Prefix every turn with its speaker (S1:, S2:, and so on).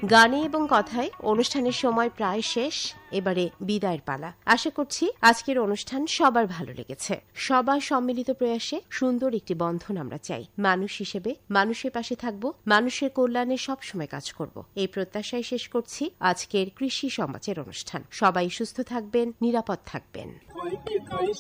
S1: গানে এবং কথায় অনুষ্ঠানের সময় প্রায় শেষ, এবারে বিদায়ের পালা। আশা করছি আজকের অনুষ্ঠান সবার ভালো লেগেছে। সবার সম্মিলিত প্রয়াসে সুন্দর একটি বন্ধন আমরা চাই। মানুষ হিসেবে মানুষের পাশে থাকব, মানুষের কল্যাণে সবসময় কাজ করব, এই প্রত্যাশায় শেষ করছি আজকের কৃষি সমাজের অনুষ্ঠান। সবাই সুস্থ থাকবেন, নিরাপদ থাকবেন।